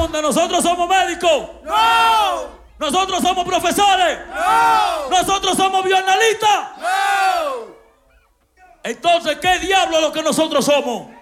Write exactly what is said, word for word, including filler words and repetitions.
donde nosotros somos médicos. ¡No! Nosotros somos profesores. ¡No! Nosotros somos bioanalistas. ¡No! Entonces, ¿qué diablo es lo que nosotros somos?